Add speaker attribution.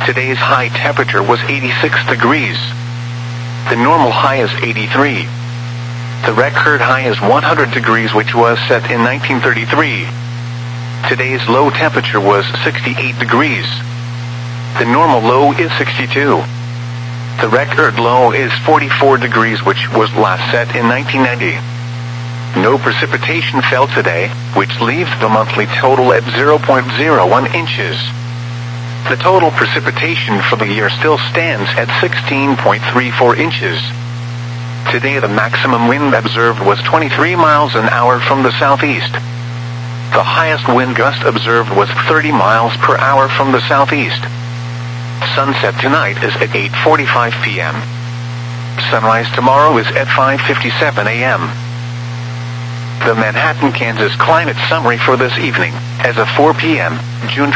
Speaker 1: Today's high temperature was 86 degrees. The normal high is 83. The record high is 100 degrees, which was set in 1933. Today's low temperature was 68 degrees. The normal low is 62. The record low is 44 degrees, which was last set in 1990. No precipitation fell today, which leaves the monthly total at 0.01 inches. The total precipitation for the year still stands at 16.34 inches. Today the maximum wind observed was 23 miles an hour from the southeast. The highest wind gust observed was 30 miles per hour from the southeast. Sunset tonight is at 8:45 p.m. Sunrise tomorrow is at 5:57 a.m. The Manhattan, Kansas climate summary for this evening, as of 4 p.m., June